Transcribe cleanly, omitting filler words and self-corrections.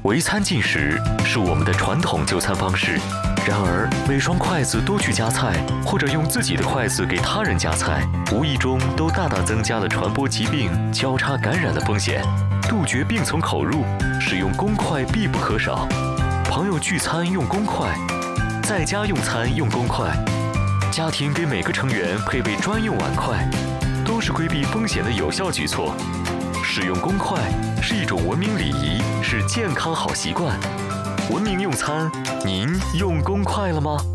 围餐进食是我们的传统就餐方式，然而每双筷子都去夹菜，或者用自己的筷子给他人夹菜，无意中都大大增加了传播疾病、交叉感染的风险。杜绝病从口入，使用公筷必不可少。朋友聚餐用公筷，在家用餐用公筷，家庭给每个成员配备专用碗筷，都是规避风险的有效举措。使用公筷是一种文明礼仪，是健康好习惯。文明用餐，您用公筷了吗？